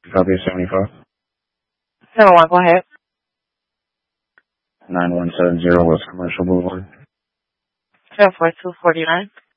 Copy 75. 71, go ahead. 9170 West Commercial Boulevard. 74249.